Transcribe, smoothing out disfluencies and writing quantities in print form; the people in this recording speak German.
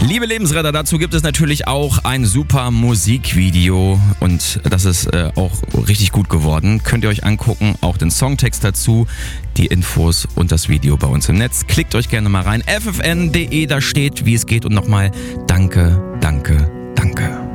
Liebe Lebensretter, dazu gibt es natürlich auch ein super Musikvideo und das ist auch richtig gut geworden. Könnt ihr euch angucken, auch den Songtext dazu, die Infos und das Video bei uns im Netz. Klickt euch gerne mal rein. ffn.de, da steht, wie es geht und nochmal danke, danke, danke.